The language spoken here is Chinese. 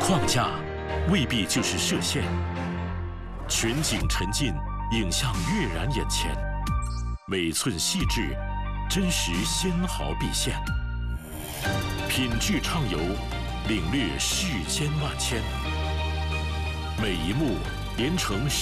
框架未必就是设限，全景沉浸，影像跃然眼前，每寸细致，真实纤毫毕现，品质畅游，领略世间万千，每一幕连成